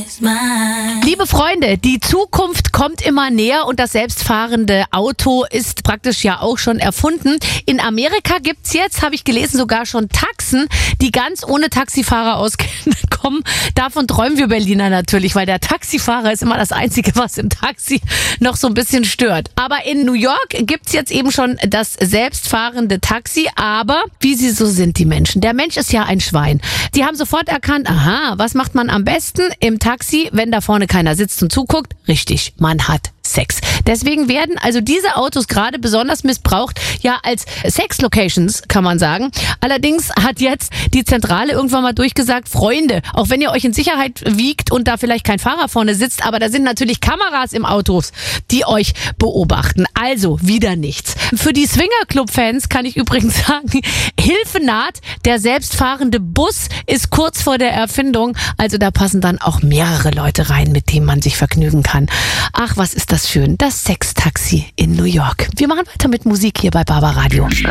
Liebe Freunde, die Zukunft kommt immer näher und das selbstfahrende Auto ist praktisch ja auch schon erfunden. In Amerika gibt's jetzt, habe ich gelesen, sogar schon Taxen, die ganz ohne Taxifahrer auskommen. Davon träumen wir Berliner natürlich, weil der Taxifahrer ist immer das Einzige, was im Taxi noch so ein bisschen stört. Aber in New York gibt's jetzt eben schon das selbstfahrende Taxi, aber wie sie so sind, die Menschen. Der Mensch ist ja ein Schwein. Die haben sofort erkannt, aha, was macht man am besten im Taxi, wenn da vorne keiner sitzt und zuguckt? Richtig, man hat Sex. Deswegen werden also diese Autos gerade besonders missbraucht, ja als Sex-Locations, kann man sagen. Allerdings hat jetzt die Zentrale irgendwann mal durchgesagt, Freunde, auch wenn ihr euch in Sicherheit wiegt und da vielleicht kein Fahrer vorne sitzt, aber da sind natürlich Kameras im Autos, die euch beobachten. Also wieder nichts. Für die Swingerclub-Fans kann ich übrigens sagen, Hilfe naht, der selbstfahrende Bus ist kurz vor der Erfindung. Also da passen dann auch mehrere Leute rein, mit denen man sich vergnügen kann. Ach, was ist das schön, das Sextaxi in New York. Wir machen weiter mit Musik hier bei Barbaradio.